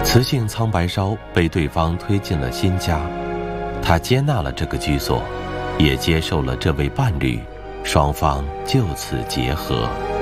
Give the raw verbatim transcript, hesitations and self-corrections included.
雌性苍白烧被对方推进了新家，他接纳了这个居所，也接受了这位伴侣，双方就此结合。